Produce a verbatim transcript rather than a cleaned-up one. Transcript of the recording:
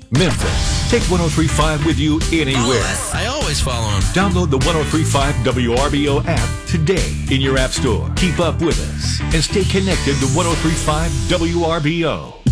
Memphis. Take one oh three point five with you anywhere. I always follow him. Download the one oh three point five W R B O app today in your app store. Keep up with us and stay connected to one oh three point five W R B O.